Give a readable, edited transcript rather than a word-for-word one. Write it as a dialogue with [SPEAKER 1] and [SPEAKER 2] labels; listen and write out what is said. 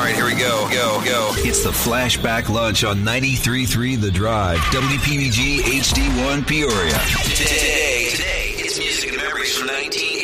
[SPEAKER 1] right, here we go. Go. It's the Flashback Lunch on 93.3 The Drive. WPVG HD1 Peoria. Today, it's music and memories from 1980.